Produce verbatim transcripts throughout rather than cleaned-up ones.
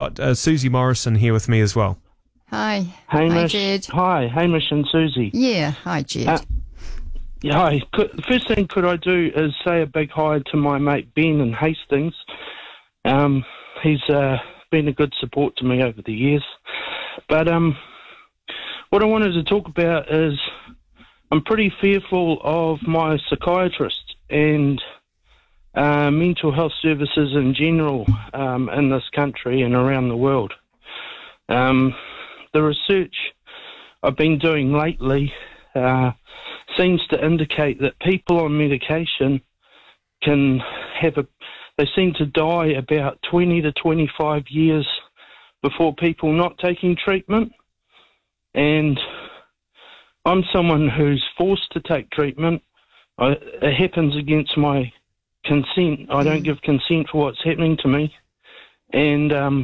got uh, Susie Morrison here with me as well. Hi. Hamish. Hi, Jed. Hi, Hamish and Susie. Yeah, hi, Jed. Uh, yeah, hi. Could, the first thing could I do is say a big hi to my mate Ben in Hastings. Um, he's uh, been a good support to me over the years. But um, what I wanted to talk about is I'm pretty fearful of my psychiatrist and uh, mental health services in general um, in this country and around the world. Um, the research I've been doing lately uh, seems to indicate that people on medication can have a, they seem to die about twenty to twenty-five years before people not taking treatment. And I'm someone who's forced to take treatment. I, it happens against my consent. I don't give consent for what's happening to me. And, um,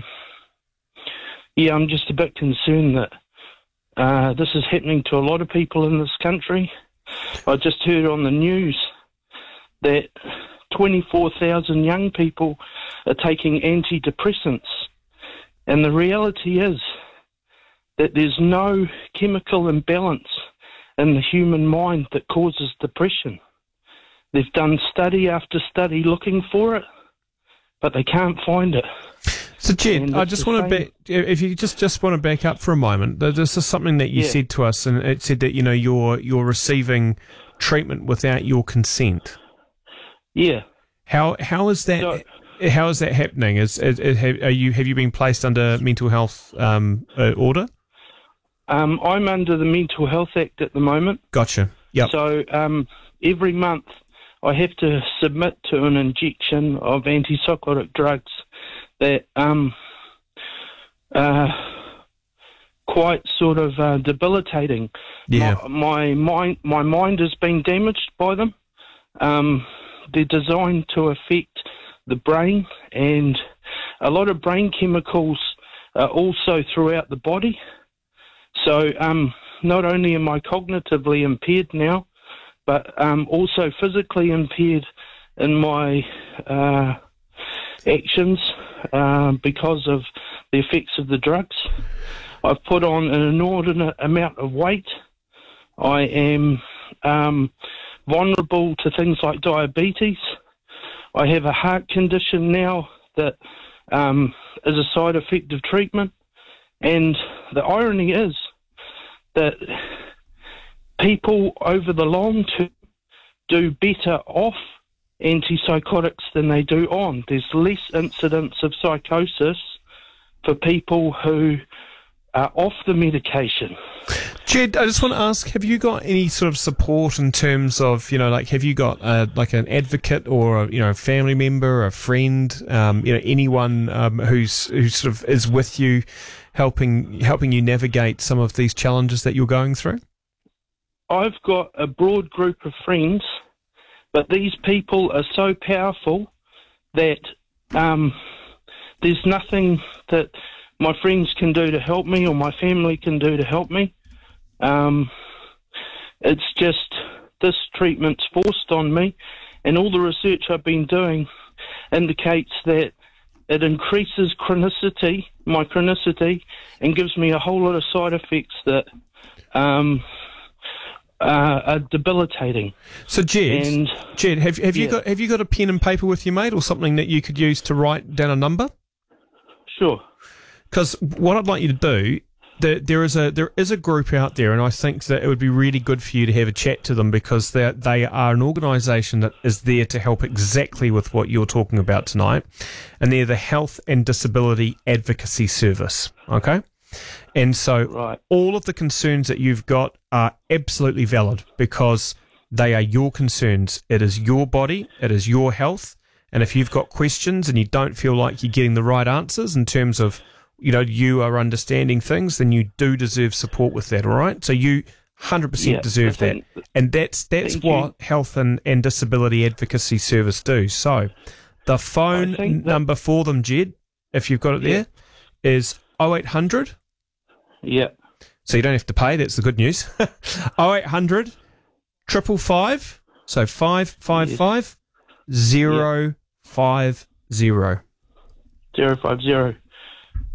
yeah, I'm just a bit concerned that uh, this is happening to a lot of people in this country. I just heard on the news that twenty-four thousand young people are taking antidepressants. And the reality is that there's no chemical imbalance in the human mind that causes depression. They've done study after study looking for it, but they can't find it. So, Jed, I just want to back, if you just, just want to back up for a moment. This is something that you Yeah. said to us, and it said that, you know, you're you're receiving treatment without your consent. Yeah. How how is that? So, how is that happening? Is, is, is have, are you have you been placed under mental health um, uh, order? um, I'm under the Mental Health Act at the moment. Gotcha. Yep. So um, every month I have to submit to an injection of antipsychotic drugs that um, uh, quite sort of uh, debilitating. Yeah. My, my mind, my mind has been damaged by them. Um, they're designed to affect the brain, and a lot of brain chemicals are also throughout the body. So um, not only am I cognitively impaired now, but um, also physically impaired in my uh, actions uh, because of the effects of the drugs. I've put on an inordinate amount of weight. I am um, vulnerable to things like diabetes. I have a heart condition now that um, is a side effect of treatment. And the irony is that people over the long term do better off antipsychotics than they do on. There's less incidence of psychosis for people who are off the medication. Jed, I just want to ask, have you got any sort of support in terms of, you know, like, have you got uh, like an advocate or, a, you know, a family member, a friend, um, you know, anyone um, who's who sort of is with you, helping helping you navigate some of these challenges that you're going through? I've got a broad group of friends, but these people are so powerful that um, there's nothing that my friends can do to help me or my family can do to help me. Um, it's just this treatment's forced on me, and all the research I've been doing indicates that it increases chronicity, my chronicity, and gives me a whole lot of side effects that um, uh, are debilitating. So, Jed, and, Jed, have have you yeah. got have you got a pen and paper with you, mate, or something that you could use to write down a number? Sure. Because what I'd like you to do, there, there is a there is a group out there, and I think that it would be really good for you to have a chat to them, because they they are an organisation that is there to help exactly with what you're talking about tonight, and they're the Health and Disability Advocacy Service. Okay, and so Right. all of the concerns that you've got are absolutely valid, because they are your concerns. It is your body, it is your health, and if you've got questions and you don't feel like you're getting the right answers in terms of, you know, you are understanding things, then you do deserve support with that, all right? So you one hundred percent Yeah, deserve I think- that. And that's that's Thank what you. Health and, and Disability Advocacy Service do. So the phone I think that- number for them, Jed, if you've got it Yeah. there, is oh eight hundred. Yeah. So you don't have to pay, that's the good news. oh eight hundred, five five five, so five five five, zero five zero. Zero five zero.